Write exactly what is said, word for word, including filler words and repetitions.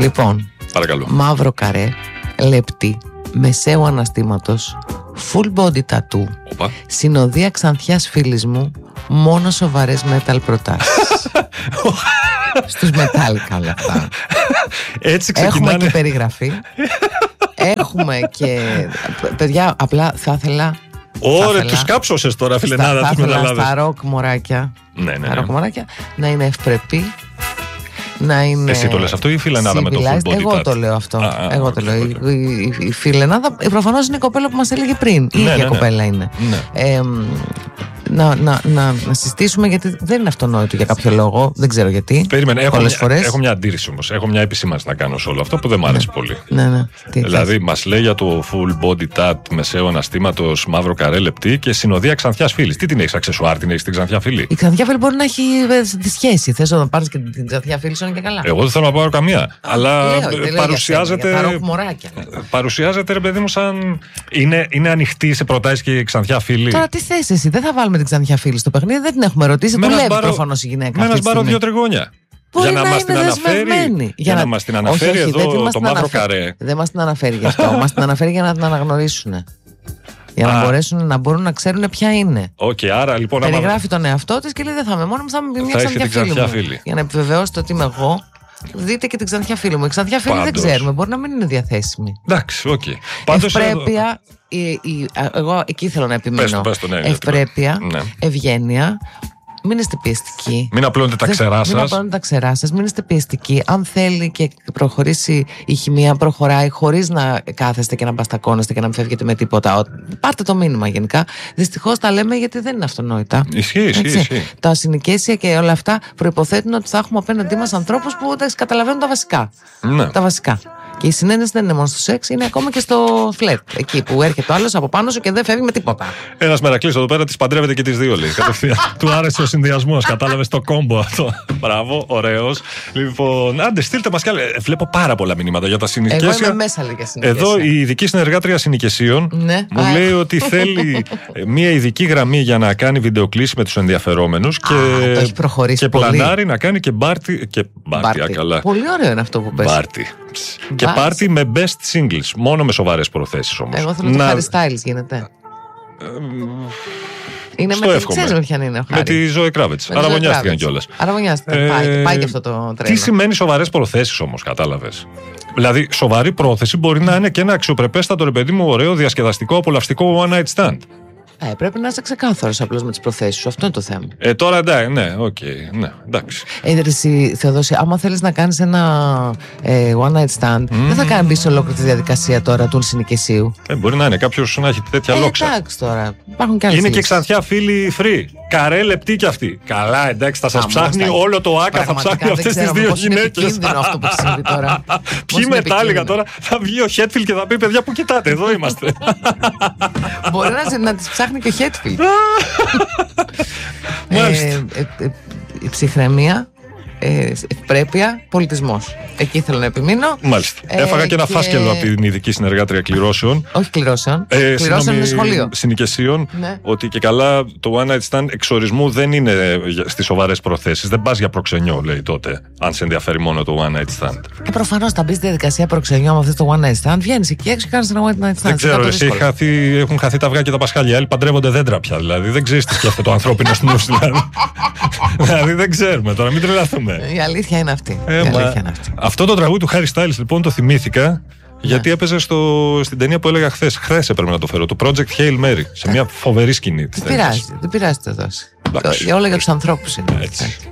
Λοιπόν, παρακαλώ. Μαύρο καρέ, λεπτή, μεσαίου αναστήματος, full body tattoo, Οπα. συνοδεία ξανθιάς φίλης μου, μόνο σοβαρές metal προτάσεις. Στους Metallica όλα αυτά. Έτσι ξεκινάνε. Έχουμε και περιγραφή. Έχουμε και. Παιδιά, απλά θα ήθελα. Ωραία, τους κάψωσες τώρα, φιλενάδα. Θα τους ήθελα μεταλλάδες. στα ροκ μωράκια. Ναι, ναι, Τα ναι. ροκ μωράκια να είναι ευπρεπή. Να είναι. Εσύ το λες αυτό ή η φιλενάδα με το full body Εγώ tattoo? το λέω αυτό. Α, α, Εγώ το α, λέω. α, Η, η, η φιλενάδα προφανώς είναι η κοπέλα που μας έλεγε πριν. Η Ναι, ίδια ναι, ναι. κοπέλα είναι. Ναι. Ε, να, να, να, να συστήσουμε, γιατί δεν είναι αυτονόητο για κάποιο λόγο. Δεν ξέρω γιατί. Περίμενε, έχω Πολλές μια, φορές. έχω μια αντίρρηση όμως. Έχω μια επισήμανση να κάνω σε όλο αυτό που δεν μου άρεσε πολύ. Ναι, ναι. Τι Δηλαδή, μας λέει για το full body tat μεσαίου αναστήματος, μαύρο καρέ λεπτή και συνοδεία ξανθιάς φίλης. Τι την έχεις, αξεσουάρ την έχεις την ξανθιά φίλη? Η ξανθιά φίλη μπορεί να έχει ε, τη σχέση. Θες να πάρεις και την ξανθιά φίλη σου είναι και καλά. Εγώ δεν θέλω να πάρω καμία. Αλλά Λέω, δεν λέω παρουσιάζεται. για σένα, για τα ροκ μωράκια. Παρουσιάζεται, ρε παιδί μου, σαν. Είναι, είναι ανοιχτή σε προτάσεις και η ξανθιά φίλη. Τώρα τι θες εσύ, δεν θα βάλουμε την ξανθιά φίλη στο παιχνίδι, δεν την έχουμε ρωτήσει. Με ένα Δουλεύει σπάρο- προφανώς η γυναίκα. Με ένα αυτή τη σπάρο στιγμή. δύο τριγώνια. Μπορεί Για να, να μας είναι την αναφέρει, δεσμευμένη. για να μας την αναφέρει όχι, όχι, δεν εδώ μας το την μαύρο αναφέρει. καρέ. Δεν μας την αναφέρει γι' αυτό. Μας την αναφέρει για να την αναγνωρίσουν. Για να Α. μπορέσουν να μπορούν να ξέρουν ποια είναι. Οκ, άρα λοιπόν. άμα- Περιγράφει τον εαυτό της και λέει: δεν θα είμαι μόνο μου, θα είμαι μια Θα έχει ξανθιά την φίλη ξανθιά μου. φίλη. Για να επιβεβαιώσετε ότι είμαι εγώ, δείτε και την ξανθιά φίλη μου. Η ξανθιά φίλη δεν Πάντως. ξέρουμε, μπορεί να μην είναι διαθέσιμη. Εντάξει, οκ. Πάντως, Ευπρέπεια, η, η, α, εγώ εκεί θέλω να επιμείνω. Πες το, πες το, ναι, Ευπρέπεια, ναι. ευγένεια. Μην είστε πιεστικοί. Μην απλώνετε τα Δεν- ξερά Μην σας. απλώνετε τα ξερά σας, μην είστε πιεστικοί. Αν θέλει και προχωρήσει η χημεία, προχωράει χωρίς να κάθεστε και να μπαστακώνεστε και να μην φεύγετε με τίποτα. Ο- Πάρτε το μήνυμα γενικά. Δυστυχώς τα λέμε γιατί δεν είναι αυτονόητα. Ισχύει, ισχύει, Έτσι. ισχύει. Τα συνοικέσια και όλα αυτά προϋποθέτουν ότι θα έχουμε απέναντί μας ανθρώπους που δεν καταλαβαίνουν τα βασικά. Ναι. Τα βασικά. Και η συνένεση δεν είναι μόνο στο σεξ, είναι ακόμα και στο φλερτ. Εκεί που έρχεται ο άλλος από πάνω σου και δεν φεύγει με τίποτα. Ένας μερακλής εδώ πέρα τις παντρεύεται και τις δύο, λέει. Κατευθείαν. Του άρεσε ο συνδυασμός, κατάλαβες το κόμπο αυτό. Μπράβο, ωραίος. Λοιπόν, άντε, στείλτε μας κι άλλα. Ε, Βλέπω πάρα πολλά μηνύματα για τα Εγώ συνοικέσια. είμαι μέσα λίγα συνοικέσια. Εδώ η ειδική συνεργάτρια συνοικεσίων Ναι. μου Α. λέει ότι θέλει ε, μια ειδική γραμμή για να κάνει βιντεοκλήση με τους ενδιαφερόμενους και, το έχει προχωρήσει και πολύ. πλανάρει να κάνει και μπάρτι. Και μπάρτι, α, καλά. Πολύ ωραίο είναι αυτό που πες. Μπάρτι. Και Μπάρτι. πάρτι με best singles. Μόνο με σοβαρές προθέσεις όμως. Εγώ θέλω το Harry Styles γίνεται. Είναι στο με, εύχομαι. ξέρεις με ποιον είναι ο Με Χάρη. τη Ζωή Κράβετς. Με τη Zoe Αραβωνιάστηκαν Kravitz. κιόλας. Αραβωνιάστηκαν. Ε, Πάει, πάει και αυτό το τρένο. Τι σημαίνει σοβαρές προθέσεις όμως, κατάλαβες? Δηλαδή, σοβαρή πρόθεση μπορεί να είναι και ένα αξιοπρεπέστατο, ρε παιδί μου, ωραίο, διασκεδαστικό, απολαυστικό one night stand. Ε, πρέπει να είσαι ξεκάθαρος απλώς με τις προθέσεις σου. Αυτό είναι το θέμα. Ε, τώρα εντάξει, ναι, οκ, ναι, εντάξει. Ε, ρε, εσύ, Θεοδόση, άμα θέλεις να κάνεις ένα ε, one night stand, δεν θα κάνει μπει ολόκληρη τη διαδικασία τώρα του συνοικεσίου. Ε, μπορεί να είναι κάποιο να έχει τέτοια Ε, λόξα. εντάξει τώρα. Υπάρχουν και άλλες Είναι και λύσεις. ξανθιά φίλη free. Καρέ λεπτή κι αυτή. Καλά, εντάξει, θα σας Α, ψάχνει μάλιστα. όλο το άκα, θα Πραγματικά ψάχνει αυτές δεν τις ξέρουμε δύο πώς είναι γυναίκες. επικίνδυνο αυτό που έχει συμβεί τώρα. Πώς Ποιοι είναι μετάλλιγα επικίνδυνο. τώρα, θα βγει ο Χέτφιλ και θα πει: παιδιά, πού κοιτάτε, εδώ είμαστε. Μπορεί να, σε- να τις ψάχνει και ο Χέτφιλ. Μάλιστα. ε, ε, ε, η ψυχραιμία, ε, ευπρέπεια, πολιτισμός. Εκεί θέλω να επιμείνω. Μάλιστα. Ε, Έφαγα και ένα και- φάσκελο από την ειδική συνεργάτρια κληρώσεων. Όχι κληρώσεων. Ε, κληρώσεων συγγνώμη, είναι σχολείο. συνοικεσίων, Ναι. ότι και καλά το one night stand εξορισμού δεν είναι για- στις σοβαρές προθέσεις. Δεν πας για προξενιό, λέει τότε, αν σε ενδιαφέρει μόνο το one night stand. Και προφανώς θα μπει στη διαδικασία προξενιού με αυτό το one night stand. Βγαίνει εκεί έξω και κάνει ένα one night stand. Δεν ξέρω, Είναι εσύ δύσκολο. χαθεί, έχουν χαθεί τα αυγά και τα πασχάλια. Άλλοι παντρεύονται δέντρα πια. Δηλαδή δεν ξέρει τι σκέφτεται ο ανθρώπινο νου. Δηλαδή. δηλαδή δεν ξέρουμε τώρα, μην τρελαθούμε. Η αλήθεια είναι αυτή. Ε, η μα, αλήθεια είναι αυτή. αυτό το τραγούδι του Harry Styles λοιπόν το θυμήθηκα. Γιατί έπαιζε στο, στην ταινία που έλεγα χθες. Χθες έπρεπε να το φέρω. Το Project Hail Mary. Σε μια φοβερή σκηνή της Δεν ταινίας. πειράζει, δεν πειράζει το δώσει. Εντάξει. Για όλα για τους ανθρώπους είναι. Έτσι.